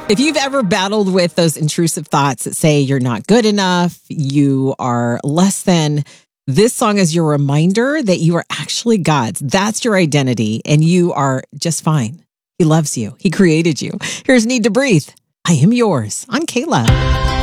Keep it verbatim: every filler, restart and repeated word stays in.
If you've ever battled with those intrusive thoughts that say you're not good enough, you are less than, this song is your reminder that you are actually God's. That's your identity, and you are just fine. He loves you. He created you. Here's Need to Breathe. I Am Yours on K-Love.